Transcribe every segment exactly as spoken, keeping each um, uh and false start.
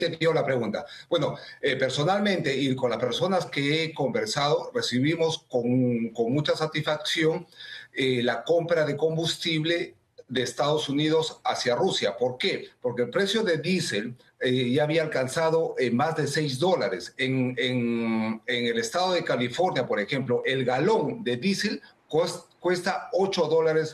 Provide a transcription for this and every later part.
entendió la pregunta. Bueno, eh, personalmente y con las personas que he conversado, recibimos con, con mucha satisfacción eh, la compra de combustible de Estados Unidos hacia Rusia. ¿Por qué? Porque el precio de diésel eh, ya había alcanzado eh, más de seis dólares. En, en, en el estado de California, por ejemplo, el galón de diésel cuesta ocho dólares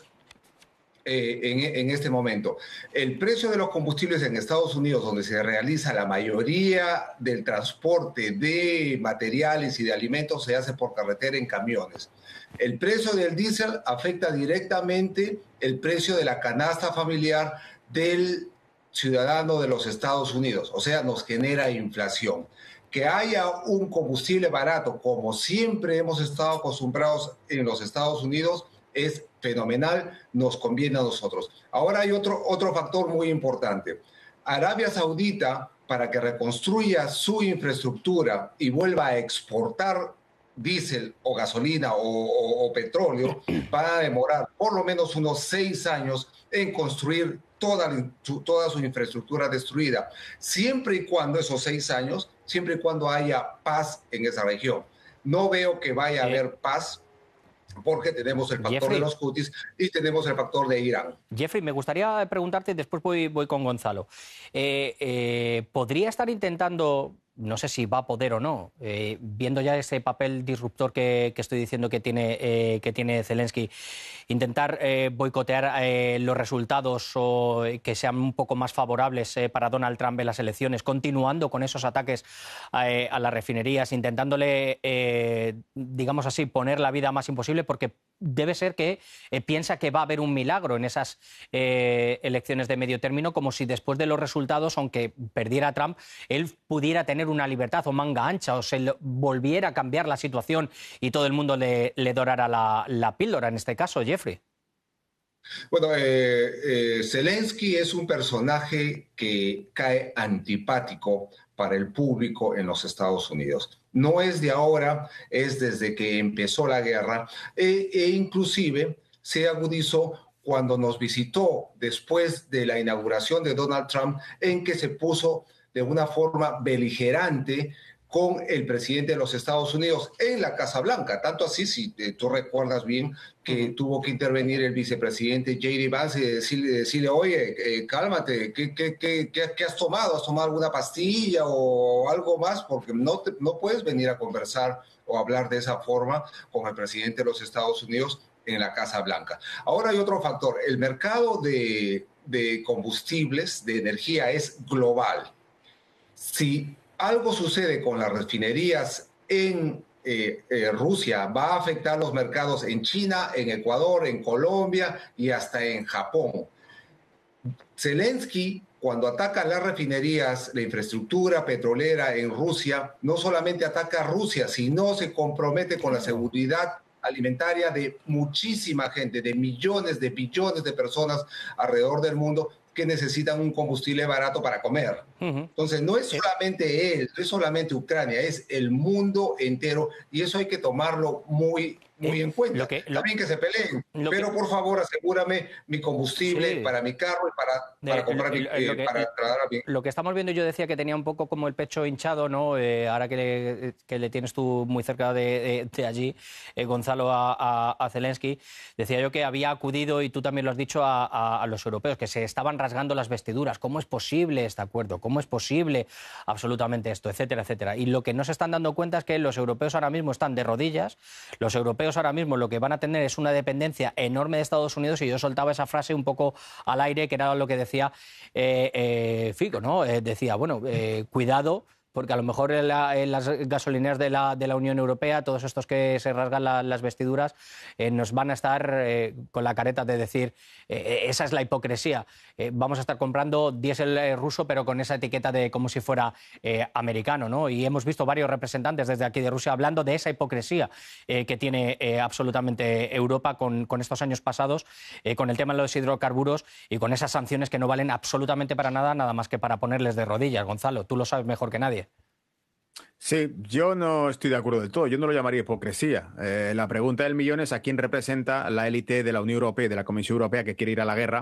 Eh, en, en este momento. El precio de los combustibles en Estados Unidos, donde se realiza la mayoría del transporte de materiales y de alimentos, se hace por carretera en camiones. El precio del diésel afecta directamente el precio de la canasta familiar del ciudadano de los Estados Unidos, o sea, nos genera inflación. Que haya un combustible barato, como siempre hemos estado acostumbrados en los Estados Unidos, es fenomenal, nos conviene a nosotros. Ahora hay otro, otro factor muy importante. Arabia Saudita, para que reconstruya su infraestructura y vuelva a exportar diésel o gasolina o, o, o petróleo, va a demorar por lo menos unos seis años en construir toda, su, toda su infraestructura destruida, siempre y cuando esos seis años, siempre y cuando haya paz en esa región. No veo que vaya a eh. haber paz, porque tenemos el factor Jeffrey, de los Houthis y tenemos el factor de Irán. Jeffrey, me gustaría preguntarte, después voy, voy con Gonzalo, eh, eh, ¿podría estar intentando, no sé si va a poder o no, eh, viendo ya ese papel disruptor que, que estoy diciendo que tiene, eh, que tiene Zelensky, intentar eh, boicotear eh, los resultados o que sean un poco más favorables eh, para Donald Trump en las elecciones, continuando con esos ataques eh, a las refinerías, intentándole, eh, digamos así, poner la vida más imposible, porque debe ser que eh, piensa que va a haber un milagro en esas eh, elecciones de medio término, como si después de los resultados, aunque perdiera Trump, él pudiera tener una libertad o manga ancha, o se volviera a cambiar la situación y todo el mundo le, le dorara la, la píldora, en este caso, Jeffrey. Bueno, eh, eh, Zelensky es un personaje que cae antipático para el público en los Estados Unidos. No es de ahora, es desde que empezó la guerra e, e inclusive se agudizó cuando nos visitó después de la inauguración de Donald Trump, en que se puso de una forma beligerante con el presidente de los Estados Unidos en la Casa Blanca. Tanto así, si eh, tú recuerdas bien, que uh-huh. tuvo que intervenir el vicepresidente J D Vance y decirle, decirle oye, eh, cálmate, ¿qué, qué, qué, qué has tomado? ¿Has tomado alguna pastilla o algo más? Porque no, te, no puedes venir a conversar o hablar de esa forma con el presidente de los Estados Unidos en la Casa Blanca. Ahora hay otro factor. El mercado de, de combustibles, de energía, es global. Si algo sucede con las refinerías en eh, eh, Rusia, va a afectar los mercados en China, en Ecuador, en Colombia y hasta en Japón. Zelensky, cuando ataca las refinerías, la infraestructura petrolera en Rusia, no solamente ataca a Rusia, sino se compromete con la seguridad alimentaria de muchísima gente, de millones, de billones de personas alrededor del mundo que necesitan un combustible barato para comer. Uh-huh. Entonces, no es solamente él, no es solamente Ucrania, es el mundo entero, y eso hay que tomarlo muy, muy eh, en cuenta. Lo que, lo, También que se peleen, pero que, por favor asegúrame mi combustible sí. para mi carro y para, para eh, comprar lo, mi, lo, eh, lo que, para trasladar a mi... Lo que estamos viendo, yo decía que tenía un poco como el pecho hinchado, ¿no? Eh, ahora que le, que le tienes tú muy cerca de, de, de allí, eh, Gonzalo, a, a, a Zelensky, decía yo que había acudido, y tú también lo has dicho, a, a, a los europeos, que se estaban rasgando las vestiduras. ¿Cómo es posible este acuerdo? ¿Cómo es posible absolutamente esto? Etcétera, etcétera. Y lo que no se están dando cuenta es que los europeos ahora mismo están de rodillas. Los europeos ahora mismo lo que van a tener es una dependencia enorme de Estados Unidos, y yo soltaba esa frase un poco al aire, que era lo que decía eh, eh, Fico, ¿no? Eh, decía, bueno, eh, cuidado, porque a lo mejor en, la, en las gasolineras de la, de la Unión Europea, todos estos que se rasgan la, las vestiduras, eh, nos van a estar eh, con la careta de decir, eh, esa es la hipocresía, eh, vamos a estar comprando diésel eh, ruso, pero con esa etiqueta de como si fuera eh, americano, ¿no? Y hemos visto varios representantes desde aquí de Rusia hablando de esa hipocresía eh, que tiene eh, absolutamente Europa con, con estos años pasados, eh, con el tema de los hidrocarburos y con esas sanciones que no valen absolutamente para nada, nada más que para ponerles de rodillas. Gonzalo, tú lo sabes mejor que nadie. Sí, yo no estoy de acuerdo del todo. Yo no lo llamaría hipocresía. Eh, la pregunta del millón es a quién representa la élite de la Unión Europea y de la Comisión Europea que quiere ir a la guerra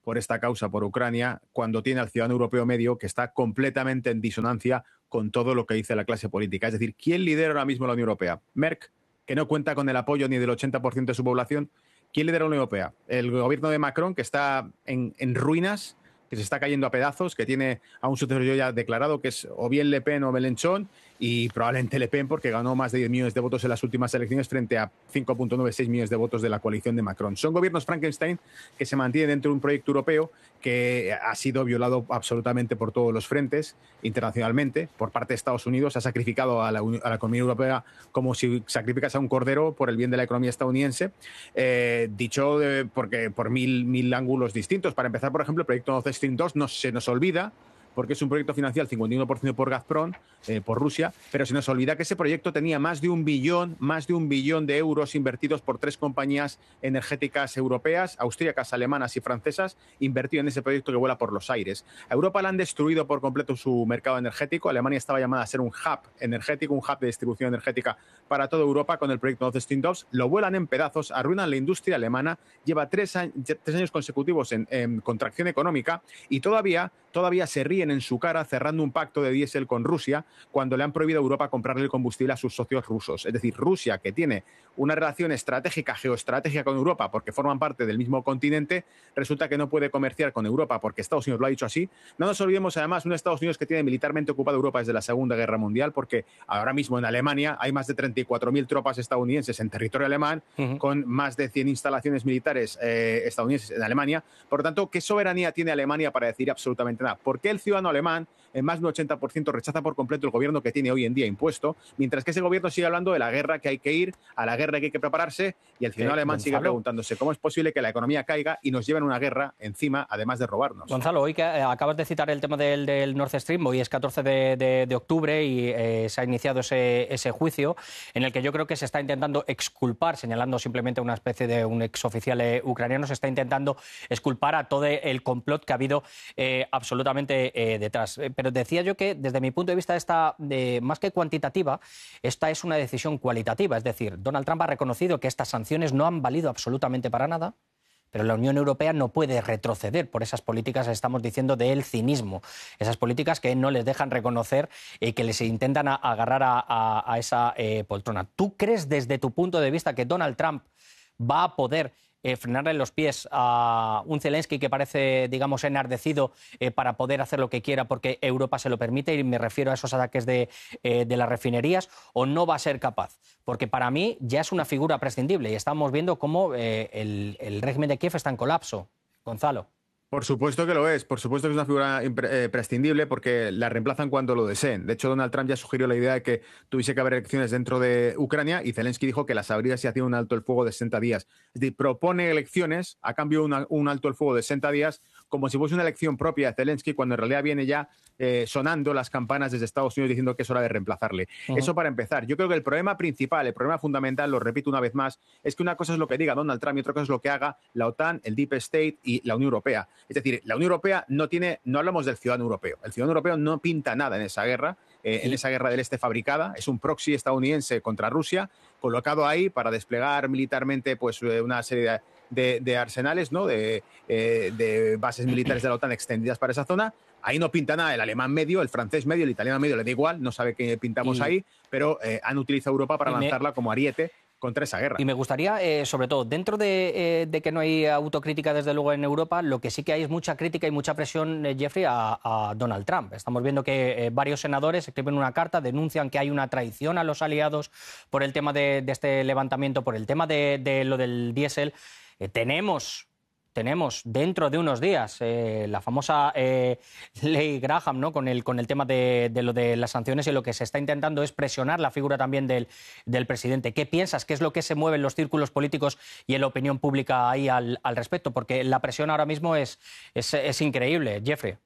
por esta causa, por Ucrania, cuando tiene al ciudadano europeo medio que está completamente en disonancia con todo lo que dice la clase política. Es decir, ¿quién lidera ahora mismo la Unión Europea? Merck, que no cuenta con el apoyo ni del ochenta por ciento de su población. ¿Quién lidera la Unión Europea? El gobierno de Macron, que está en, en ruinas, que se está cayendo a pedazos, que tiene a un sucesor ya declarado, que es o bien Le Pen o Mélenchon, y probablemente Le Pen porque ganó más de diez millones de votos en las últimas elecciones frente a cinco punto noventa y seis millones de votos de la coalición de Macron. Son gobiernos Frankenstein que se mantienen dentro de un proyecto europeo que ha sido violado absolutamente por todos los frentes internacionalmente, por parte de Estados Unidos. Ha sacrificado a la, a la economía europea como si sacrificase a un cordero por el bien de la economía estadounidense, eh, dicho de, porque, por mil, mil ángulos distintos. Para empezar, por ejemplo, el proyecto Nord Stream dos no se nos olvida, porque es un proyecto financiado al cincuenta y uno por ciento por Gazprom, eh, por Rusia, pero se nos olvida que ese proyecto tenía más de un billón, más de un billón de euros invertidos por tres compañías energéticas europeas, austríacas, alemanas y francesas, invertido en ese proyecto que vuela por los aires. A Europa la han destruido por completo su mercado energético. Alemania estaba llamada a ser un hub energético, un hub de distribución energética para toda Europa con el proyecto Nord Stream dos. Lo vuelan en pedazos, arruinan la industria alemana, lleva tres, años, tres años consecutivos en, en contracción económica y todavía, todavía se ríen en su cara cerrando un pacto de diésel con Rusia cuando le han prohibido a Europa comprarle el combustible a sus socios rusos. Es decir, Rusia, que tiene una relación estratégica, geoestratégica con Europa porque forman parte del mismo continente, resulta que no puede comerciar con Europa porque Estados Unidos lo ha dicho así. No nos olvidemos además un Estados Unidos que tiene militarmente ocupada Europa desde la Segunda Guerra Mundial, porque ahora mismo en Alemania hay más de treinta y cuatro mil tropas estadounidenses en territorio alemán, uh-huh. con más de cien instalaciones militares eh, estadounidenses en Alemania. Por lo tanto, ¿qué soberanía tiene Alemania para decir absolutamente nada? ¿Por qué el ciudadano alemán, en más de un ochenta por ciento, rechaza por completo el gobierno que tiene hoy en día impuesto, mientras que ese gobierno sigue hablando de la guerra que hay que ir, a la guerra que hay que prepararse, y el ciudadano eh, alemán Gonzalo. sigue preguntándose cómo es posible que la economía caiga y nos lleven una guerra encima, además de robarnos? Gonzalo, hoy que acabas de citar el tema del, del Nord Stream, hoy es catorce de, de, de octubre y eh, se ha iniciado ese, ese juicio en el que yo creo que se está intentando exculpar, señalando simplemente una especie de un exoficial eh, ucraniano, se está intentando exculpar a todo el complot que ha habido eh, absolutamente eh, detrás. Pero decía yo que desde mi punto de vista esta, de, más que cuantitativa, esta es una decisión cualitativa. Es decir, Donald Trump ha reconocido que estas sanciones no han valido absolutamente para nada, pero la Unión Europea no puede retroceder por esas políticas, estamos diciendo, del cinismo. Esas políticas que no les dejan reconocer y eh, que les intentan a, agarrar a, a, a esa eh, poltrona. ¿Tú crees desde tu punto de vista que Donald Trump va a poder Eh, frenarle los pies a un Zelensky que parece, digamos, enardecido eh, para poder hacer lo que quiera porque Europa se lo permite, y me refiero a esos ataques de, eh, de las refinerías, o no va a ser capaz? Porque para mí ya es una figura prescindible y estamos viendo cómo eh, el, el régimen de Kiev está en colapso. Gonzalo. Por supuesto que lo es, por supuesto que es una figura impre- eh, prescindible porque la reemplazan cuando lo deseen. De hecho, Donald Trump ya sugirió la idea de que tuviese que haber elecciones dentro de Ucrania y Zelensky dijo que las habría si hacía un alto el fuego de sesenta días. Es decir, propone elecciones a cambio de una, un alto el fuego de sesenta días como si fuese una elección propia de Zelensky, cuando en realidad viene ya eh, sonando las campanas desde Estados Unidos diciendo que es hora de reemplazarle. Uh-huh. Eso para empezar. Yo creo que el problema principal, el problema fundamental, lo repito una vez más, es que una cosa es lo que diga Donald Trump y otra cosa es lo que haga la OTAN, el Deep State y la Unión Europea. Es decir, la Unión Europea no tiene, no hablamos del ciudadano europeo. El ciudadano europeo no pinta nada en esa guerra, eh, sí. en esa guerra del este fabricada. Es un proxy estadounidense contra Rusia, colocado ahí para desplegar militarmente pues, una serie de, de, de arsenales, ¿no? de, eh, de bases militares de la OTAN extendidas para esa zona. Ahí no pinta nada el alemán medio, el francés medio, el italiano medio, le da igual, no sabe qué pintamos y... ahí, pero eh, han utilizado Europa para lanzarla me... como ariete contra esa guerra. Y me gustaría, eh, sobre todo, dentro de, eh, de que no hay autocrítica, desde luego, en Europa, lo que sí que hay es mucha crítica y mucha presión, eh, Jeffrey, a, a Donald Trump. Estamos viendo que eh, varios senadores escriben una carta, denuncian que hay una traición a los aliados por el tema de, de este levantamiento, por el tema de, de lo del diésel. Eh, tenemos... Tenemos dentro de unos días eh, la famosa eh, ley Graham, ¿no? con, el, con el tema de, de lo de las sanciones, y lo que se está intentando es presionar la figura también del, del presidente. ¿Qué piensas? ¿Qué es lo que se mueve en los círculos políticos y en la opinión pública ahí al, al respecto? Porque la presión ahora mismo es, es, es increíble. Jeffrey.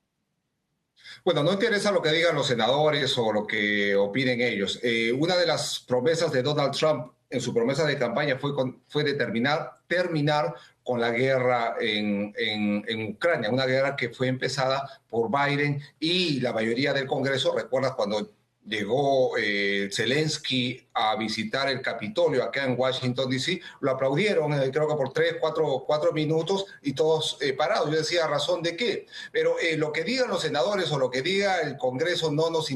Bueno, no interesa lo que digan los senadores o lo que opinen ellos. Eh, una de las promesas de Donald Trump en su promesa de campaña fue, con, fue determinar, terminar con la guerra en, en, en Ucrania, una guerra que fue empezada por Biden y la mayoría del Congreso. Recuerda cuando llegó eh, Zelensky a visitar el Capitolio acá en Washington, D C, lo aplaudieron, eh, creo que por tres, cuatro, cuatro minutos y todos eh, parados. Yo decía, ¿razón de qué? Pero eh, lo que digan los senadores o lo que diga el Congreso no nos